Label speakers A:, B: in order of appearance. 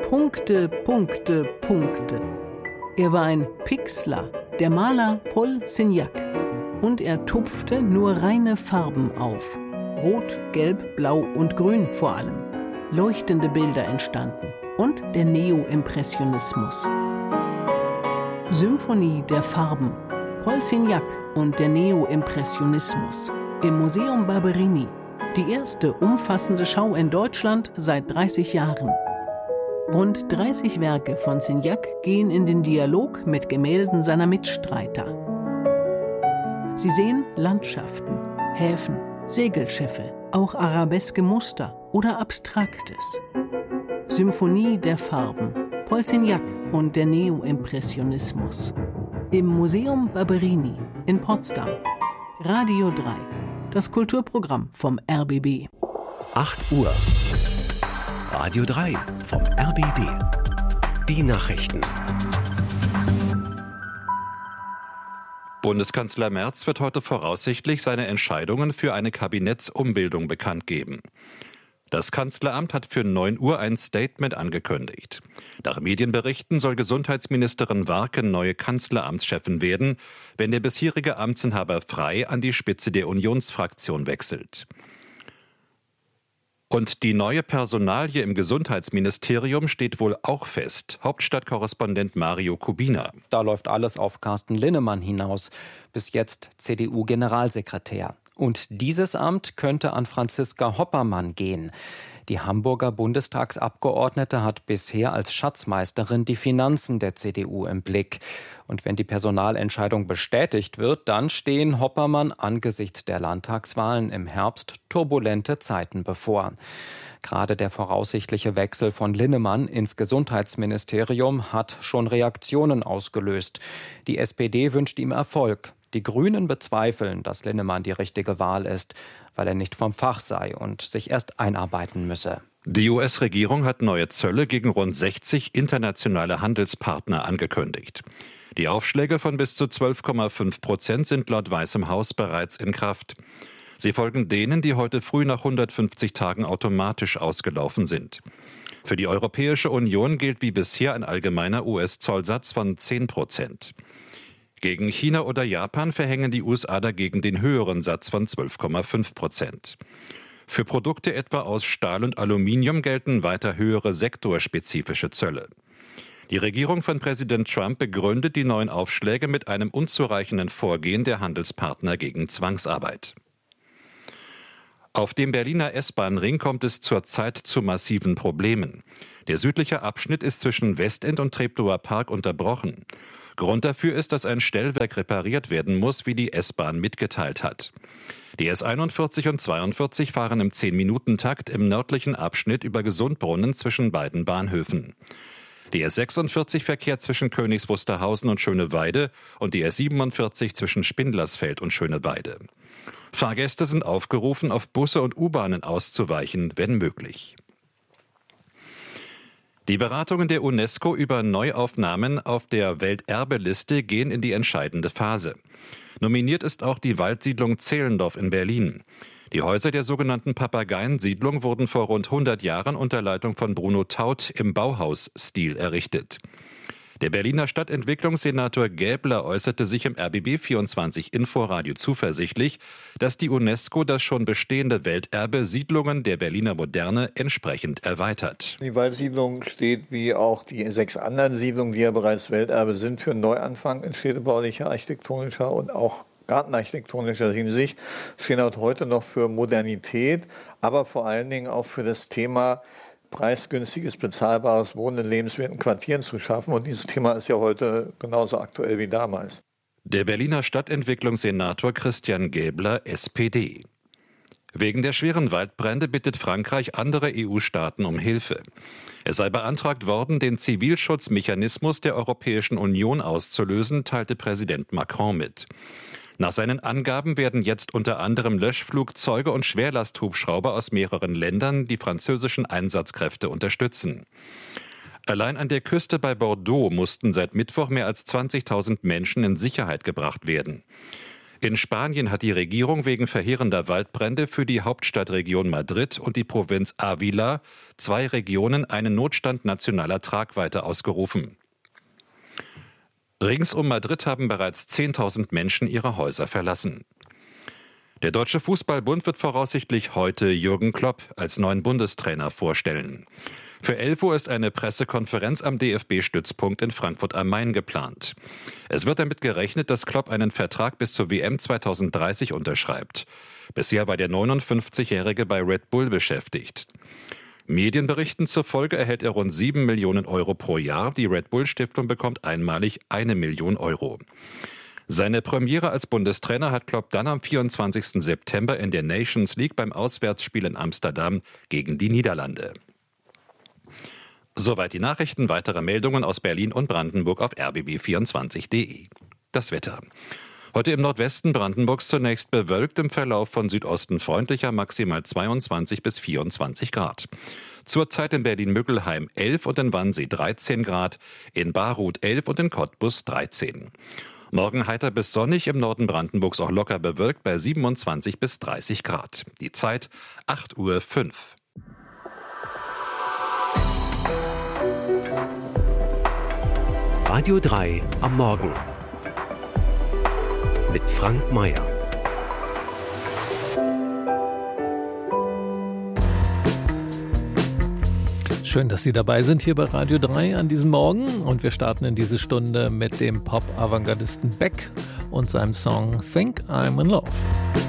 A: Punkte, Punkte, Punkte. Er war ein Pixler, der Maler Paul Signac. Und er tupfte nur reine Farben auf. Rot, Gelb, Blau und Grün vor allem. Leuchtende Bilder entstanden. Und der Neo-Impressionismus. Symphonie der Farben. Paul Signac und der Neo-Impressionismus. Im Museum Barberini. Die erste umfassende Schau in Deutschland seit 30 Jahren. Rund 30 Werke von Signac gehen in den Dialog mit Gemälden seiner Mitstreiter. Sie sehen Landschaften, Häfen, Segelschiffe, auch arabeske Muster oder Abstraktes. Symphonie der Farben, Paul Signac und der Neo-Impressionismus. Im Museum Barberini in Potsdam. Radio 3, das Kulturprogramm vom RBB.
B: 8 Uhr. Radio 3 vom RBB. Die Nachrichten.
C: Bundeskanzler Merz wird heute voraussichtlich seine Entscheidungen für eine Kabinettsumbildung bekannt geben. Das Kanzleramt hat für 9 Uhr ein Statement angekündigt. Nach Medienberichten soll Gesundheitsministerin Warken neue Kanzleramtschefin werden, wenn der bisherige Amtsinhaber Frey an die Spitze der Unionsfraktion wechselt. Und die neue Personalie im Gesundheitsministerium steht wohl auch fest. Hauptstadtkorrespondent Mario Kubina.
D: Da läuft alles auf Carsten Linnemann hinaus, bis jetzt CDU-Generalsekretär. Und dieses Amt könnte an Franziska Hoppermann gehen. Die Hamburger Bundestagsabgeordnete hat bisher als Schatzmeisterin die Finanzen der CDU im Blick. Und wenn die Personalentscheidung bestätigt wird, dann stehen Hoppermann angesichts der Landtagswahlen im Herbst turbulente Zeiten bevor. Gerade der voraussichtliche Wechsel von Linnemann ins Gesundheitsministerium hat schon Reaktionen ausgelöst. Die SPD wünscht ihm Erfolg. Die Grünen bezweifeln, dass Linnemann die richtige Wahl ist, weil er nicht vom Fach sei und sich erst einarbeiten müsse.
C: Die US-Regierung hat neue Zölle gegen rund 60 internationale Handelspartner angekündigt. Die Aufschläge von bis zu 12,5% sind laut Weißem Haus bereits in Kraft. Sie folgen denen, die heute früh nach 150 Tagen automatisch ausgelaufen sind. Für die Europäische Union gilt wie bisher ein allgemeiner US-Zollsatz von 10%. Gegen China oder Japan verhängen die USA dagegen den höheren Satz von 12,5%. Für Produkte etwa aus Stahl und Aluminium gelten weiter höhere sektorspezifische Zölle. Die Regierung von Präsident Trump begründet die neuen Aufschläge mit einem unzureichenden Vorgehen der Handelspartner gegen Zwangsarbeit. Auf dem Berliner S-Bahn-Ring kommt es zurzeit zu massiven Problemen. Der südliche Abschnitt ist zwischen Westend und Treptower Park unterbrochen. Grund dafür ist, dass ein Stellwerk repariert werden muss, wie die S-Bahn mitgeteilt hat. Die S41 und 42 fahren im 10-Minuten-Takt im nördlichen Abschnitt über Gesundbrunnen zwischen beiden Bahnhöfen. Die S46 verkehrt zwischen Königs Wusterhausen und Schöneweide und die S47 zwischen Spindlersfeld und Schöneweide. Fahrgäste sind aufgerufen, auf Busse und U-Bahnen auszuweichen, wenn möglich. Die Beratungen der UNESCO über Neuaufnahmen auf der Welterbeliste gehen in die entscheidende Phase. Nominiert ist auch die Waldsiedlung Zehlendorf in Berlin. Die Häuser der sogenannten Papageiensiedlung wurden vor rund 100 Jahren unter Leitung von Bruno Taut im Bauhausstil errichtet. Der Berliner Stadtentwicklungssenator Gäbler äußerte sich im RBB24 Inforadio zuversichtlich, dass die UNESCO das schon bestehende Welterbe Siedlungen der Berliner Moderne entsprechend erweitert.
E: Die Waldsiedlung steht wie auch die 6 anderen Siedlungen, die ja bereits Welterbe sind, für einen Neuanfang in städtebaulicher, architektonischer und auch gartenarchitektonischer Hinsicht, stehen auch heute noch für Modernität, aber vor allen Dingen auch für das Thema preisgünstiges, bezahlbares Wohnen in lebenswerten Quartieren zu schaffen. Und dieses Thema ist ja heute genauso aktuell wie damals.
C: Der Berliner Stadtentwicklungssenator Christian Gäbler, SPD. Wegen der schweren Waldbrände bittet Frankreich andere EU-Staaten um Hilfe. Es sei beantragt worden, den Zivilschutzmechanismus der Europäischen Union auszulösen, teilte Präsident Macron mit. Nach seinen Angaben werden jetzt unter anderem Löschflugzeuge und Schwerlasthubschrauber aus mehreren Ländern die französischen Einsatzkräfte unterstützen. Allein an der Küste bei Bordeaux mussten seit Mittwoch mehr als 20.000 Menschen in Sicherheit gebracht werden. In Spanien hat die Regierung wegen verheerender Waldbrände für die Hauptstadtregion Madrid und die Provinz Ávila, 2 Regionen, einen Notstand nationaler Tragweite ausgerufen. Rings um Madrid haben bereits 10.000 Menschen ihre Häuser verlassen. Der Deutsche Fußballbund wird voraussichtlich heute Jürgen Klopp als neuen Bundestrainer vorstellen. Für 11 Uhr ist eine Pressekonferenz am DFB-Stützpunkt in Frankfurt am Main geplant. Es wird damit gerechnet, dass Klopp einen Vertrag bis zur WM 2030 unterschreibt. Bisher war der 59-Jährige bei Red Bull beschäftigt. Medienberichten zufolge erhält er rund 7 Millionen Euro pro Jahr. Die Red Bull-Stiftung bekommt einmalig 1 Million Euro. Seine Premiere als Bundestrainer hat Klopp dann am 24. September in der Nations League beim Auswärtsspiel in Amsterdam gegen die Niederlande. Soweit die Nachrichten. Weitere Meldungen aus Berlin und Brandenburg auf rbb24.de. Das Wetter. Heute im Nordwesten Brandenburgs zunächst bewölkt, im Verlauf von Südosten freundlicher, maximal 22 bis 24 Grad. Zurzeit in Berlin-Müggelheim 11 und in Wannsee 13 Grad, in Baruth 11 und in Cottbus 13. Morgen heiter bis sonnig, im Norden Brandenburgs auch locker bewölkt bei 27 bis 30 Grad. Die Zeit 8:05 Uhr.
B: Radio 3 am Morgen mit Frank Mayer.
F: Schön, dass Sie dabei sind hier bei Radio 3 an diesem Morgen. Und wir starten in diese Stunde mit dem Pop-Avantgardisten Beck und seinem Song Think I'm in Love.